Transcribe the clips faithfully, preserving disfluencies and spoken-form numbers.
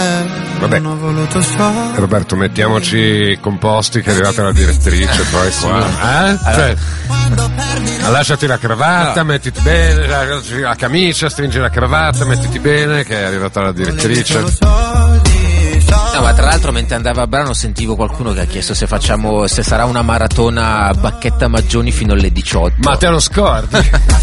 Vabbè, Roberto, mettiamoci composti che è arrivata la direttrice, poi qua, eh? Cioè, lasciati la cravatta, no. Mettiti bene, la camicia, stringi la cravatta, mettiti bene che è arrivata la direttrice. No, ma tra l'altro mentre andava a brano sentivo qualcuno che ha chiesto se facciamo, se sarà una maratona Bacchetta Maggioni fino alle diciotto. Ma te lo scordi?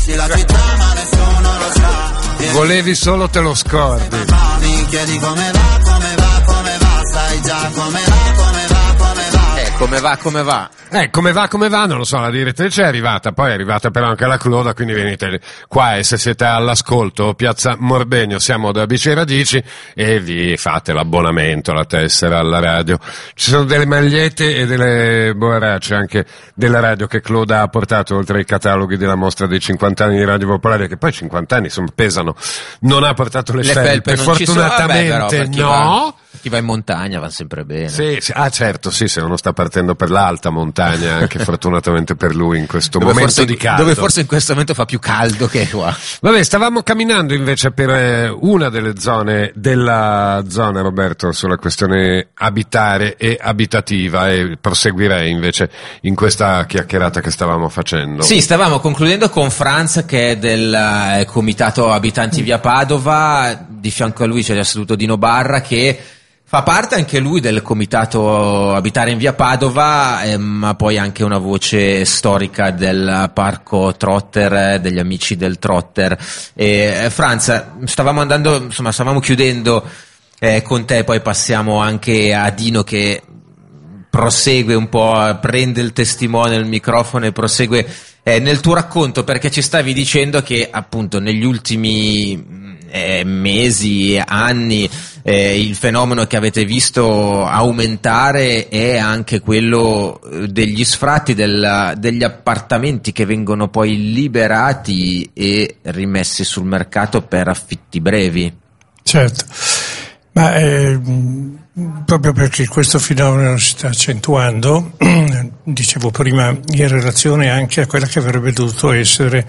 Volevi solo te lo scordi. Mi chiedi come va, come va, come va, sai già come va, come va, come va. Eh, come va, come va. Eh, come va, come va, non lo so, la direttrice è arrivata, poi è arrivata però anche la Cloda, quindi venite qua e se siete all'ascolto, Piazza Morbegno, siamo da A B C Radici e vi fate l'abbonamento, la tessera alla radio. Ci sono delle magliette e delle borracce anche della radio che Cloda ha portato oltre ai cataloghi della mostra dei cinquanta anni di Radio Popolare, che poi cinquanta anni insomma pesano, non ha portato le, le felpe, felpe fortunatamente vabbè, però, chi no. Va, chi va in montagna va sempre bene. Sì, sì, ah certo, sì, se uno sta partendo per l'alta montagna, anche fortunatamente per lui in questo dove momento forse, di caldo. Dove forse in questo momento fa più caldo che qua. Vabbè, stavamo camminando invece per eh, una delle zone della zona, Roberto, sulla questione abitare e abitativa, e proseguirei invece in questa chiacchierata che stavamo facendo. Sì, stavamo concludendo con Franz, che è del eh, comitato abitanti via Padova. Di fianco a lui c'è seduto Dino Barra, che fa parte anche lui del comitato Abitare in via Padova, eh, ma poi anche una voce storica del parco Trotter, eh, degli amici del Trotter. E, eh, Franz, stavamo andando, insomma, stavamo chiudendo eh, con te, poi passiamo anche a Dino che prosegue un po', prende il testimone, il microfono e prosegue eh, nel tuo racconto, perché ci stavi dicendo che appunto negli ultimi Eh, mesi, anni, eh, il fenomeno che avete visto aumentare è anche quello degli sfratti, del, degli appartamenti che vengono poi liberati e rimessi sul mercato per affitti brevi. Certo, ma eh, proprio perché questo fenomeno si sta accentuando, dicevo prima, in relazione anche a quella che avrebbe dovuto essere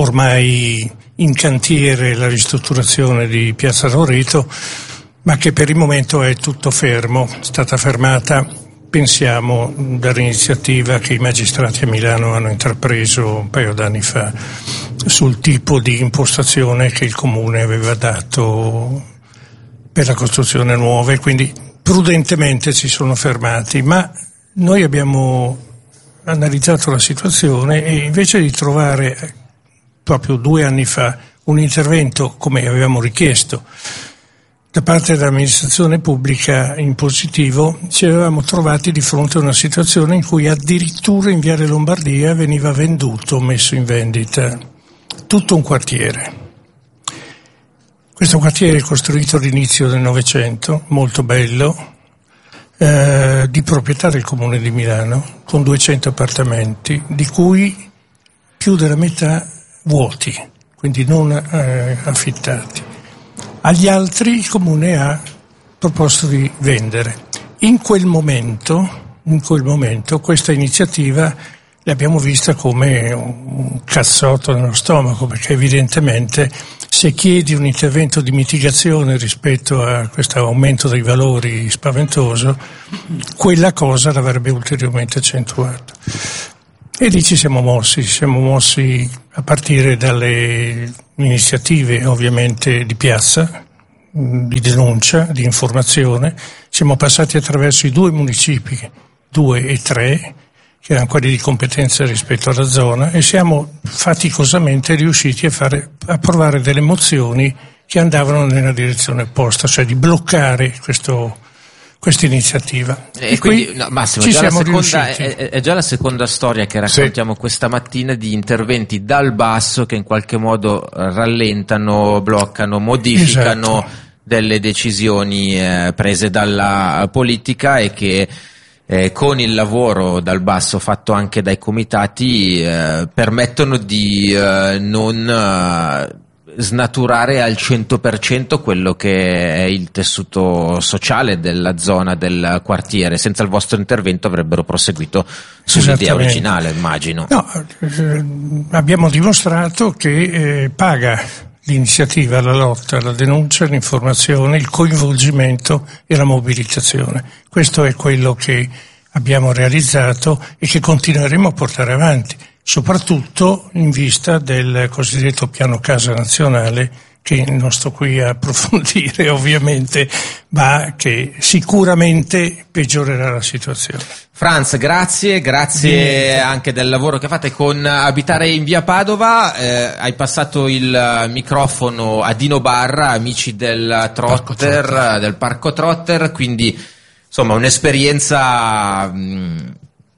ormai in cantiere la ristrutturazione di Piazza Loreto, ma che per il momento è tutto fermo, è stata fermata, pensiamo, dall'iniziativa che i magistrati a Milano hanno intrapreso un paio d'anni fa sul tipo di impostazione che il Comune aveva dato per la costruzione nuova, e quindi prudentemente si sono fermati, ma noi abbiamo analizzato la situazione e invece di trovare proprio due anni fa un intervento come avevamo richiesto da parte dell'amministrazione pubblica in positivo, ci avevamo trovati di fronte a una situazione in cui addirittura in Viale Lombardia veniva venduto, messo in vendita tutto un quartiere. Questo quartiere è costruito all'inizio del Novecento, molto bello, eh, di proprietà del Comune di Milano, con duecento appartamenti, di cui più della metà vuoti, quindi non eh, affittati. Agli altri il Comune ha proposto di vendere. In quel momento, in quel momento questa iniziativa l'abbiamo vista come un cazzotto nello stomaco, perché evidentemente se chiedi un intervento di mitigazione rispetto a questo aumento dei valori spaventoso, quella cosa l'avrebbe ulteriormente accentuato. E lì ci siamo mossi, ci siamo mossi a partire dalle iniziative ovviamente di piazza, di denuncia, di informazione. Siamo passati attraverso i due municipi, due e tre, che erano quelli di competenza rispetto alla zona, e siamo faticosamente riusciti a fare approvare delle mozioni che andavano nella direzione opposta, cioè di bloccare questo questa iniziativa. E, e quindi, no, Massimo, ci già siamo la seconda, riusciti. è, è già la seconda storia che raccontiamo sì. questa mattina di interventi dal basso che in qualche modo rallentano, bloccano, modificano esatto. delle decisioni eh, prese dalla politica, e che eh, con il lavoro dal basso fatto anche dai comitati eh, permettono di eh, non eh, snaturare al cento per cento quello che è il tessuto sociale della zona, del quartiere. Senza il vostro intervento avrebbero proseguito sull'idea originale, immagino. No, eh, abbiamo dimostrato che eh, paga l'iniziativa, la lotta, la denuncia, l'informazione, il coinvolgimento e la mobilitazione. Questo è quello che abbiamo realizzato e che continueremo a portare avanti, soprattutto in vista del cosiddetto piano casa nazionale, che non sto qui a approfondire ovviamente, ma che sicuramente peggiorerà la situazione. Franz, grazie, grazie anche del lavoro che fate con Abitare in via Padova. Eh, hai passato il microfono a Dino Barra, amici del Trotter, Trotter. del Parco Trotter, quindi insomma un'esperienza mh,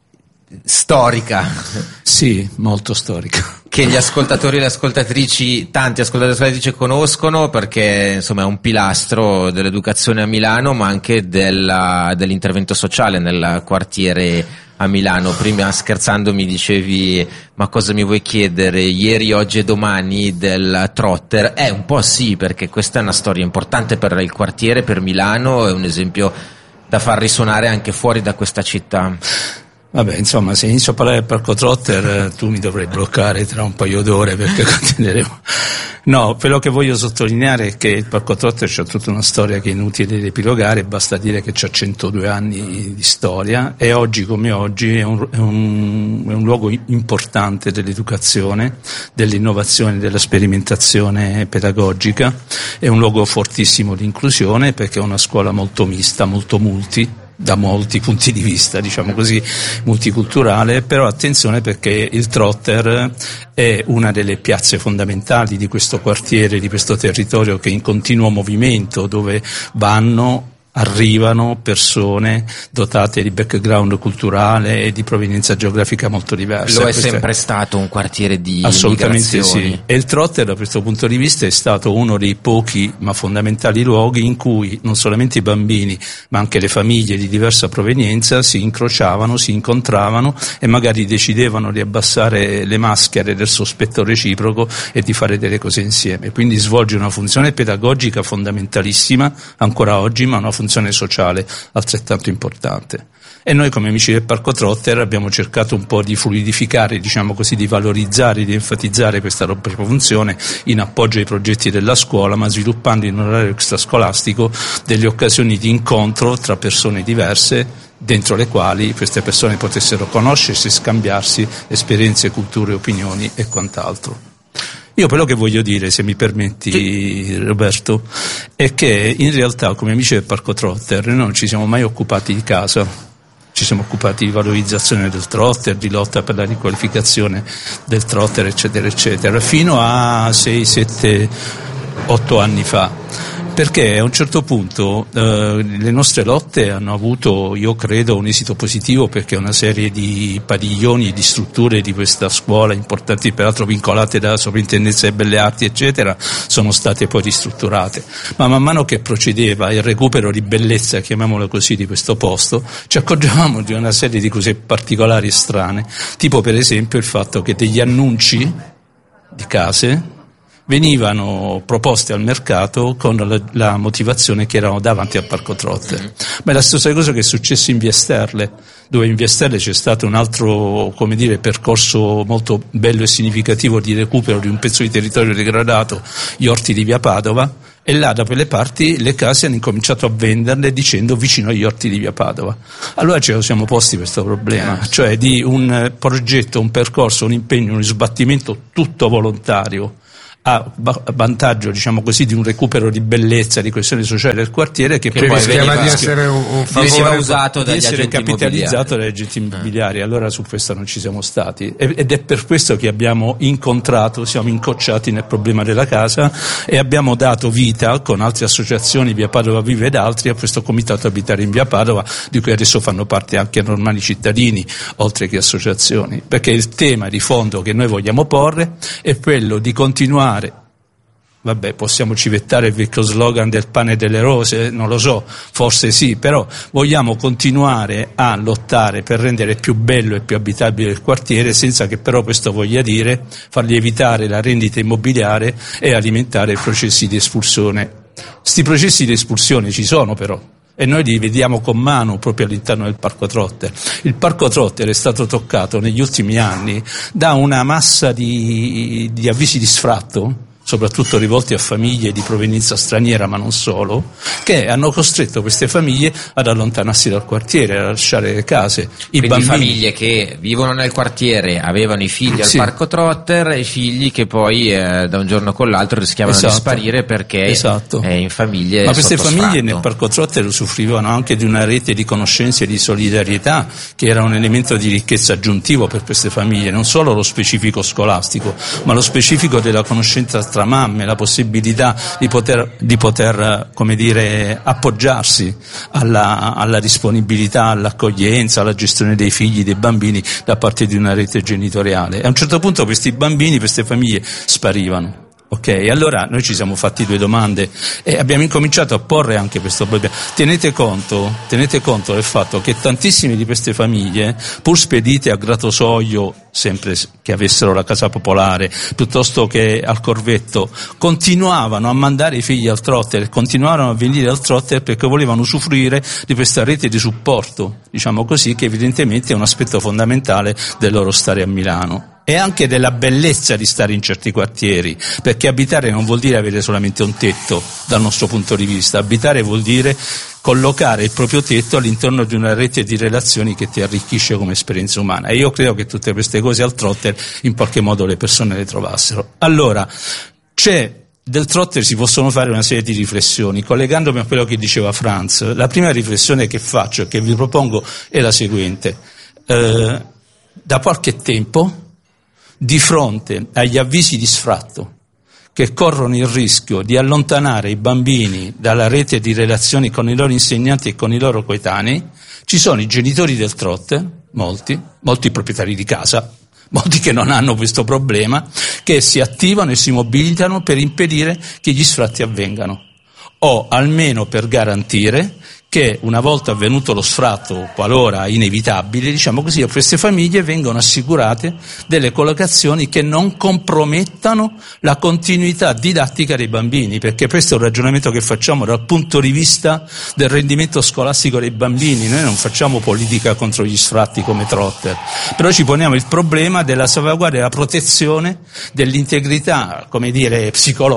storica. Sì, molto storica. Che gli ascoltatori e le ascoltatrici, tanti ascoltatori e ascoltatrici conoscono, perché insomma è un pilastro dell'educazione a Milano, ma anche della, dell'intervento sociale nel quartiere a Milano. Prima scherzando mi dicevi: ma cosa mi vuoi chiedere ieri, oggi e domani del Trotter? Eh, un po' sì, perché questa è una storia importante per il quartiere, per Milano, è un esempio da far risuonare anche fuori da questa città. Vabbè, insomma, se inizio a parlare del Parco Trotter tu mi dovrai bloccare tra un paio d'ore, perché continueremo. No, quello che voglio sottolineare è che il Parco Trotter c'ha tutta una storia che è inutile riepilogare, basta dire che c'ha centodue anni di storia e oggi come oggi è un, è un, è un luogo importante dell'educazione, dell'innovazione, della sperimentazione pedagogica, è un luogo fortissimo di inclusione perché è una scuola molto mista, molto multi, da molti punti di vista, diciamo così, multiculturale, però attenzione perché il Trotter è una delle piazze fondamentali di questo quartiere, di questo territorio che è in continuo movimento, dove vanno, arrivano persone dotate di background culturale e di provenienza geografica molto diversa. Lo è Questo sempre è... stato un quartiere di assolutamente sì. E il Trotter da questo punto di vista è stato uno dei pochi ma fondamentali luoghi in cui non solamente i bambini ma anche le famiglie di diversa provenienza si incrociavano, si incontravano e magari decidevano di abbassare le maschere del sospetto reciproco e di fare delle cose insieme. Quindi svolge una funzione pedagogica fondamentalissima ancora oggi, ma una funzione sociale altrettanto importante. E noi come amici del Parco Trotter abbiamo cercato un po' di fluidificare, diciamo così, di valorizzare, di enfatizzare questa propria funzione in appoggio ai progetti della scuola, ma sviluppando in orario extrascolastico delle occasioni di incontro tra persone diverse, dentro le quali queste persone potessero conoscersi, scambiarsi esperienze, culture, opinioni e quant'altro. Io quello che voglio dire, se mi permetti Roberto, è che in realtà come amici del Parco Trotter noi non ci siamo mai occupati di casa, ci siamo occupati di valorizzazione del Trotter, di lotta per la riqualificazione del Trotter, eccetera, eccetera, fino a sei, sette, otto anni fa. Perché a un certo punto eh, le nostre lotte hanno avuto, io credo, un esito positivo, perché una serie di padiglioni e di strutture di questa scuola, importanti peraltro vincolate dalla Soprintendenza delle Belle Arti, eccetera, sono state poi ristrutturate. Ma man mano che procedeva il recupero di bellezza, chiamiamolo così, di questo posto, ci accorgevamo di una serie di cose particolari e strane, tipo per esempio il fatto che degli annunci di case venivano proposte al mercato con la, la motivazione che erano davanti al Parco Trotter. Mm. Ma è la stessa cosa che è successo in Via Sterle, dove in Via Sterle c'è stato un altro, come dire, percorso molto bello e significativo di recupero di un pezzo di territorio degradato, gli orti di Via Padova, e là da quelle parti le case hanno incominciato a venderle dicendo vicino agli orti di Via Padova. Allora ce lo siamo posti questo problema, cioè di un progetto, un percorso, un impegno, un sbattimento tutto volontario a vantaggio, diciamo così, di un recupero di bellezza, di questioni sociali del quartiere che, che poi rischiava di essere un, un favore, usato dagli di essere agenti capitalizzato dagli agenti immobiliari. Allora su questo non ci siamo stati ed è per questo che abbiamo incontrato, siamo incocciati nel problema della casa e abbiamo dato vita con altre associazioni, Via Padova Vive ed altri, a questo comitato Abitare in via Padova, di cui adesso fanno parte anche normali cittadini oltre che associazioni, perché il tema di fondo che noi vogliamo porre è quello di continuare. Vabbè, possiamo civettare il vecchio slogan del pane e delle rose, non lo so, forse sì, però vogliamo continuare a lottare per rendere più bello e più abitabile il quartiere, senza che però questo voglia dire far lievitare la rendita immobiliare e alimentare processi di espulsione. Sti processi di espulsione ci sono però, e noi li vediamo con mano proprio all'interno del Parco Trotter. Il Parco Trotter è stato toccato negli ultimi anni da una massa di, di avvisi di sfratto soprattutto rivolti a famiglie di provenienza straniera, ma non solo, che hanno costretto queste famiglie ad allontanarsi dal quartiere, a lasciare le case. I Quindi bambini, famiglie che vivono nel quartiere, avevano i figli al Sì. parco Trotter, e i figli che poi eh, da un giorno con l'altro rischiavano Esatto. di sparire perché Esatto. eh, in famiglie Ma queste sotto famiglie sfratto. nel parco Trotter usufruivano anche di una rete di conoscenze e di solidarietà che era un elemento di ricchezza aggiuntivo per queste famiglie, non solo lo specifico scolastico, ma lo specifico della conoscenza tra mamme, la possibilità di poter, di poter come dire, appoggiarsi alla, alla disponibilità, all'accoglienza, alla gestione dei figli, dei bambini da parte di una rete genitoriale. E a un certo punto questi bambini, queste famiglie sparivano. Ok, allora noi ci siamo fatti due domande e abbiamo incominciato a porre anche questo problema. Tenete conto, tenete conto del fatto che tantissime di queste famiglie, pur spedite a Gratosoglio, sempre che avessero la casa popolare, piuttosto che al Corvetto, continuavano a mandare i figli al Trotter, continuavano a venire al Trotter perché volevano usufruire di questa rete di supporto, diciamo così, che evidentemente è un aspetto fondamentale del loro stare a Milano. E anche della bellezza di stare in certi quartieri, perché abitare non vuol dire avere solamente un tetto dal nostro punto di vista, abitare vuol dire collocare il proprio tetto all'interno di una rete di relazioni che ti arricchisce come esperienza umana, e io credo che tutte queste cose al Trotter in qualche modo le persone le trovassero. Allora, c'è del Trotter si possono fare una serie di riflessioni, collegandomi a quello che diceva Franz. La prima riflessione che faccio e che vi propongo è la seguente: eh, da qualche tempo, di fronte agli avvisi di sfratto che corrono il rischio di allontanare i bambini dalla rete di relazioni con i loro insegnanti e con i loro coetanei, ci sono i genitori del Trotter, molti, molti proprietari di casa, molti che non hanno questo problema, che si attivano e si mobilitano per impedire che gli sfratti avvengano, o almeno per garantire che una volta avvenuto lo sfratto, qualora inevitabile, diciamo così, a queste famiglie vengono assicurate delle collocazioni che non compromettano la continuità didattica dei bambini, perché questo è un ragionamento che facciamo dal punto di vista del rendimento scolastico dei bambini. Noi non facciamo politica contro gli sfratti come Trotter, però ci poniamo il problema della salvaguardia e della protezione dell'integrità, come dire,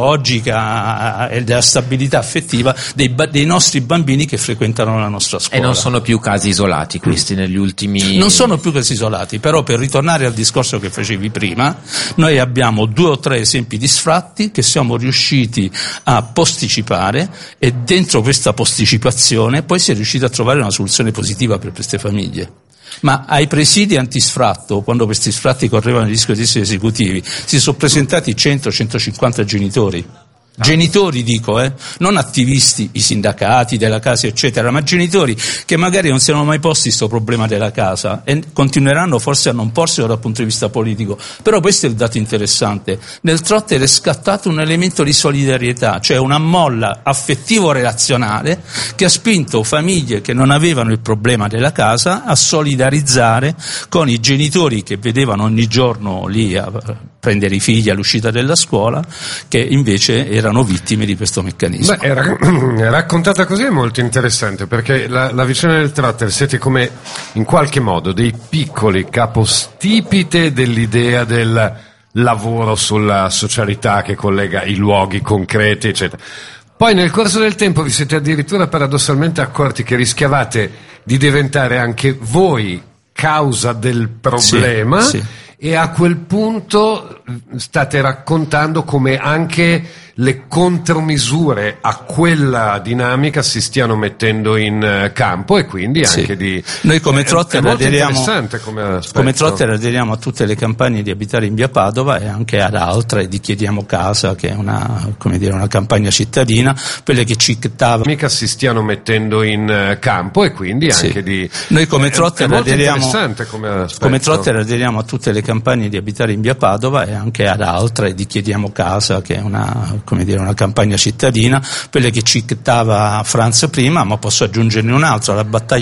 psicologica e della stabilità affettiva dei, dei nostri bambini che frequentano la nostra scuola. E non sono più casi isolati questi negli ultimi... Non sono più casi isolati, però per ritornare al discorso che facevi prima, noi abbiamo due o tre esempi di sfratti che siamo riusciti a posticipare, e dentro questa posticipazione poi si è riusciti a trovare una soluzione positiva per queste famiglie. Ma ai presidi antisfratto, quando questi sfratti correvano il rischio di essere esecutivi, si sono presentati cento centocinquanta genitori. Genitori dico, eh, non attivisti, i sindacati della casa eccetera, ma genitori che magari non si erano mai posti questo problema della casa e continueranno forse a non porselo dal punto di vista politico. Però questo è il dato interessante: nel Trotter è scattato un elemento di solidarietà, cioè una molla affettivo-relazionale che ha spinto famiglie che non avevano il problema della casa a solidarizzare con i genitori che vedevano ogni giorno lì a prendere i figli all'uscita della scuola, che invece erano vittime di questo meccanismo. Beh, era, raccontata così è molto interessante, perché la, la vicenda del Trotter siete come in qualche modo dei piccoli capostipite dell'idea del lavoro sulla socialità che collega i luoghi concreti eccetera. Poi nel corso del tempo vi siete addirittura paradossalmente accorti che rischiavate di diventare anche voi causa del problema. Sì, sì. E a quel punto state raccontando come anche le contromisure a quella dinamica si stiano mettendo in campo, e quindi anche sì. di... Noi come Trotter aderiamo, come, come Trotter aderiamo a tutte le campagne di Abitare in Via Padova e anche ad altre di Chiediamo Casa, che è una, come dire, una campagna cittadina, quelle che ci chittava. Mica si stiano mettendo in campo, e quindi sì. anche di... Noi come Trotter è, è aderiamo, come, come Trotter aderiamo a tutte le campagne di Abitare in Via Padova e anche ad altre di Chiediamo Casa, che è una, come dire, una campagna cittadina, quelle che citava Franz prima, ma posso aggiungerne un'altra, la battaglia